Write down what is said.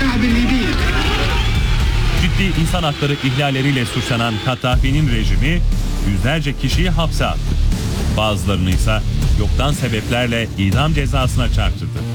Ciddi insan hakları ihlalleriyle suçlanan Kaddafi'nin rejimi yüzlerce kişiyi hapse attı. Bazılarını ise yoktan sebeplerle idam cezasına çarptırdı.